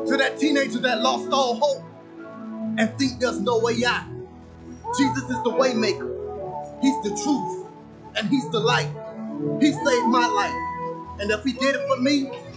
To that teenager that lost all hope and think there's no way out. Jesus is the way maker. He's the truth and he's the light. He saved my life. And if he did it for me,